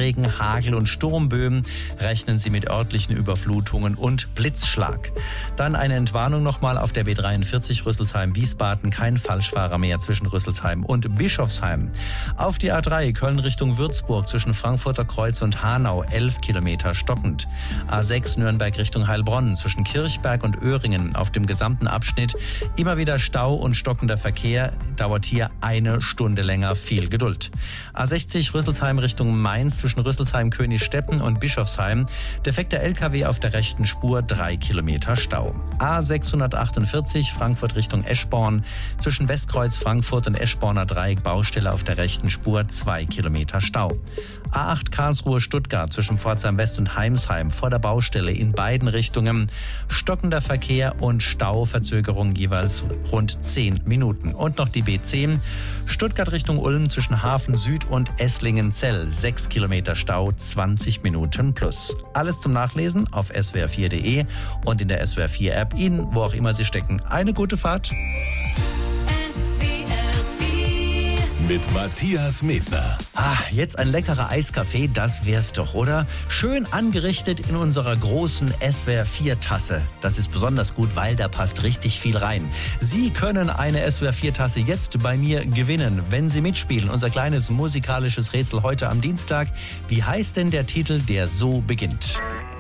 Starkregen, Hagel und Sturmböen. Rechnen Sie mit örtlichen Überflutungen und Blitzschlag. Dann eine Entwarnung nochmal auf der B43 Rüsselsheim-Wiesbaden. Kein Falschfahrer mehr zwischen Rüsselsheim und Bischofsheim. Auf die A3 Köln Richtung Würzburg zwischen Frankfurter Kreuz und Hanau 11 Kilometer stockend. A6 Nürnberg Richtung Heilbronn zwischen Kirchberg und Öhringen auf dem gesamten Abschnitt immer wieder Stau und stockender Verkehr. Dauert hier eine Stunde länger. Viel Geduld. A60 Rüsselsheim Richtung Mainz zwischen Rüsselsheim, Königsstetten und Bischofsheim. Defekter LKW auf der rechten Spur, 3 Kilometer Stau. A648 Frankfurt Richtung Eschborn zwischen Westkreuz Frankfurt und Eschborner Dreieck Baustelle auf der rechten Spur, 2 Kilometer Stau. A8 Karlsruhe Stuttgart zwischen Pforzheim West und Heimsheim vor der Baustelle in beiden Richtungen. Stockender Verkehr und Stauverzögerung jeweils rund 10 Minuten. Und noch die B10 Stuttgart Richtung Ulm zwischen Hafen Süd und Esslingen-Zell. 6 Kilometer Stau, 20 Minuten plus. Alles zum Nachlesen auf swr4.de und in der SWR4-App. Ihnen, wo auch immer Sie stecken, eine gute Fahrt. Mit Matthias Medner. Jetzt ein leckerer Eiskaffee, das wär's doch, oder? Schön angerichtet in unserer großen SWR4-Tasse. Das ist besonders gut, weil da passt richtig viel rein. Sie können eine SWR4-Tasse jetzt bei mir gewinnen, wenn Sie mitspielen. Unser kleines musikalisches Rätsel heute am Dienstag. Wie heißt denn der Titel, der so beginnt?